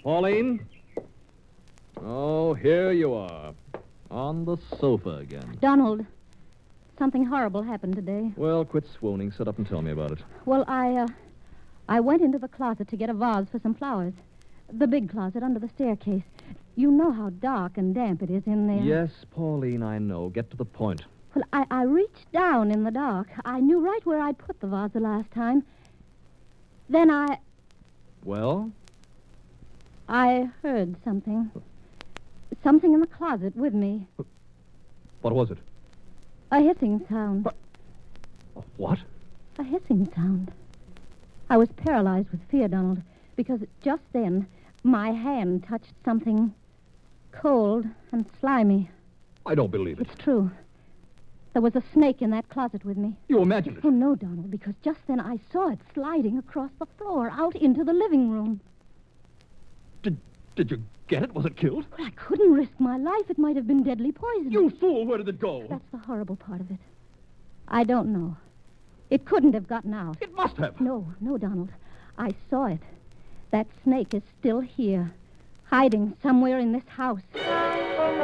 Pauline? Oh, here you are. On the sofa again. Donald, something horrible happened today. Well, quit swooning. Sit up and tell me about it. Well, I went into the closet to get a vase for some flowers. The big closet under the staircase. You know how dark and damp it is in there. Yes, Pauline, I know. Get to the point. Well, I reached down in the dark. I knew right where I'd put the vase the last time. Then Well? I heard something. Something in the closet with me. What was it? A hissing sound. What? A hissing sound. I was paralyzed with fear, Donald, because just then my hand touched something cold and slimy. I don't believe it. It's true. There was a snake in that closet with me. You imagined it. Oh, no, Donald, because just then I saw it sliding across the floor out into the living room. Did you get it? Was it killed? Well, I couldn't risk my life. It might have been deadly poison. You fool! Where did it go? That's the horrible part of it. I don't know. It couldn't have gotten out. It must have. No, Donald. I saw it. That snake is still here, hiding somewhere in this house.